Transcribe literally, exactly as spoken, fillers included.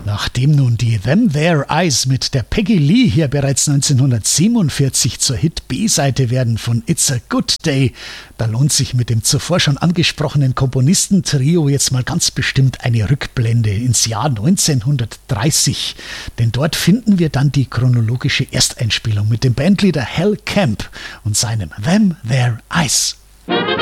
Nachdem nun die Them There Eyes mit der Peggy Lee hier bereits neunzehnhundertsiebenundvierzig zur Hit-B-Seite werden von It's a Good Day, da lohnt sich mit dem zuvor schon angesprochenen Komponistentrio jetzt mal ganz bestimmt eine Rückblende ins Jahr neunzehnhundertdreißig. Denn dort finden wir dann die chronologische Ersteinspielung mit dem Bandleader Hal Kemp und seinem Them There Eyes.